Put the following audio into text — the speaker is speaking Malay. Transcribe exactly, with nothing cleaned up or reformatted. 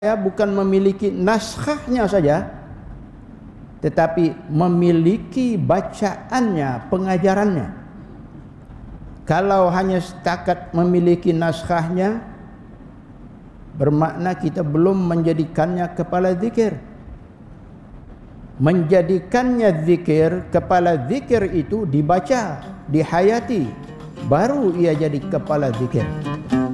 Ya, bukan memiliki naskahnya saja, tetapi memiliki bacaannya, pengajarannya. Kalau hanya setakat memiliki naskahnya, bermakna kita belum menjadikannya kepala zikir. Menjadikannya zikir, kepala zikir itu dibaca, dihayati, baru ia jadi kepala zikir.